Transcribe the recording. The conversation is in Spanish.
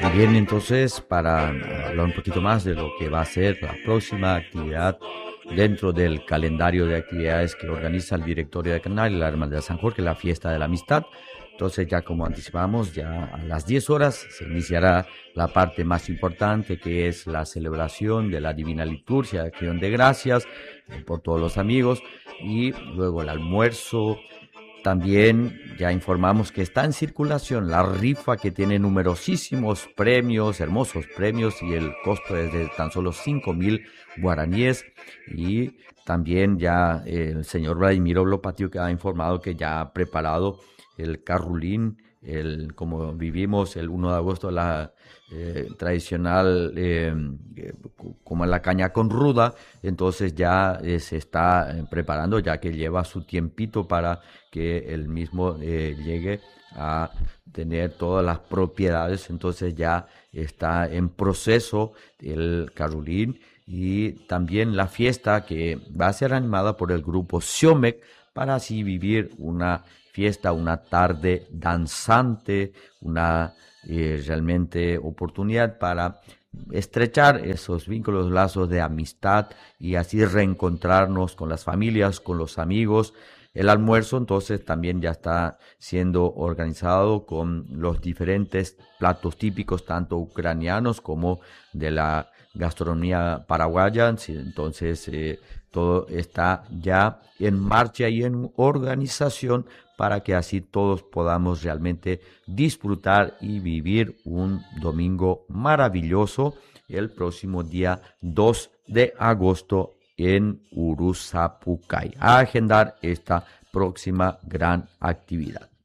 Bien, entonces, para hablar un poquito más de lo que va a ser la próxima actividad dentro del calendario de actividades que organiza el directorio de Canal y la Hermandad de San Jorge, la Fiesta de la Amistad. Entonces, ya como anticipamos, ya a las 10 horas se iniciará la parte más importante, que es la celebración de la Divina Liturgia de Acción de Gracias por todos los amigos, y luego el almuerzo. También ya informamos que está en circulación la rifa, que tiene numerosísimos premios, hermosos premios, y el costo es de tan solo 5.000 guaraníes. Y también ya el señor Vladimir Oblopatio, que ha informado que ya ha preparado el carrulín, como vivimos el 1 de agosto, la tradicional, como en la caña con ruda. Entonces ya se está preparando, ya que lleva su tiempito para que el mismo llegue a tener todas las propiedades. Entonces ya está en proceso el carrulín, y también la fiesta, que va a ser animada por el grupo Xiomec, para así vivir una fiesta, una tarde danzante, una realmente oportunidad para estrechar esos vínculos, lazos de amistad, y así reencontrarnos con las familias, con los amigos. El almuerzo entonces también ya está siendo organizado con los diferentes platos típicos, tanto ucranianos como de la gastronomía paraguaya. Entonces todo está ya en marcha y en organización, para que así todos podamos realmente disfrutar y vivir un domingo maravilloso el próximo día 2 de agosto en Uruzapucay. A agendar esta próxima gran actividad.